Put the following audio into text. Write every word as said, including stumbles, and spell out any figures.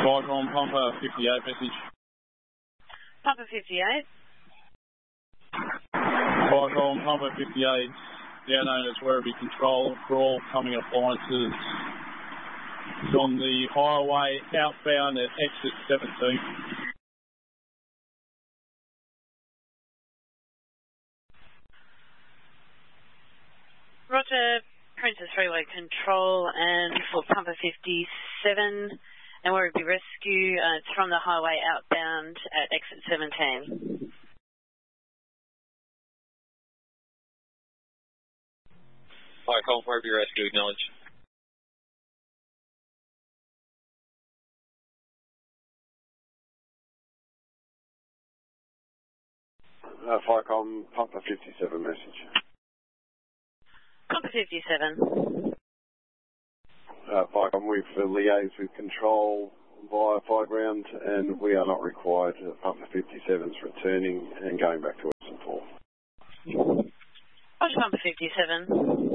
Vicon, Pumper fifty-eight message. Pumper fifty-eight. Vicon, Pumper fifty-eight, now known as Werribee Control, for all plumbing appliances. It's on the highway outbound at exit seventeen. Roger, Princess Freeway Control and for Pumper fifty-seven and Werribee Rescue. Uh, it's from the highway outbound at exit seventeen. Hi, call Werribee Rescue, acknowledge. Uh, Vicon, Pumper fifty-seven message. Pumper fifty-seven. Uh, Vicon, we've uh, liaised with Control via Fireground and we are not required. Uh, Pumper fifty-seven's returning and going back to Western Port. Roger, Pumper fifty-seven.